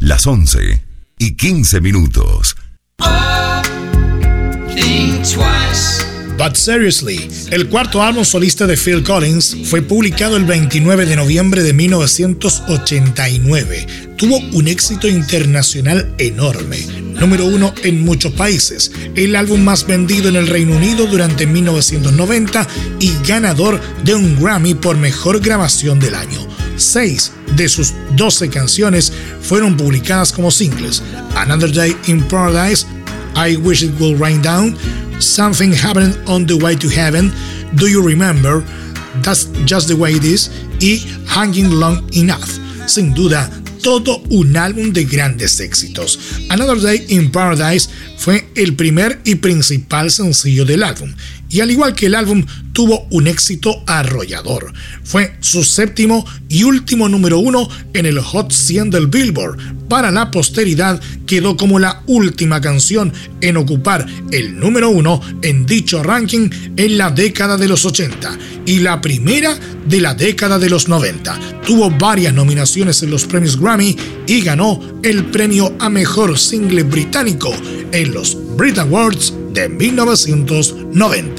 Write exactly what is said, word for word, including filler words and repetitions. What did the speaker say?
las once y quince minutos. Oh, think twice. But Seriously, el cuarto álbum solista de Phil Collins, fue publicado el veintinueve de noviembre de mil novecientos ochenta y nueve. Tuvo un éxito internacional enorme, número uno en muchos países, el álbum más vendido en el Reino Unido durante mil novecientos noventa y ganador de un Grammy por mejor grabación del año. Seis de sus doce canciones fueron publicadas como singles: Another Day in Paradise, I Wish It Would Rain Down, Something Happened on the Way to Heaven, Do You Remember, That's Just the Way It Is y Hanging Long Enough. Sin duda, todo un álbum de grandes éxitos. Another Day in Paradise fue el primer y principal sencillo del álbum, y al igual que el álbum, tuvo un éxito arrollador. Fue su séptimo y último número uno en el Hot cien del Billboard. Para la posteridad, quedó como la última canción en ocupar el número uno en dicho ranking en la década de los ochenta y la primera de la década de los noventa. Tuvo varias nominaciones en los premios Grammy y ganó el premio a mejor single británico en los Brit Awards de mil novecientos noventa.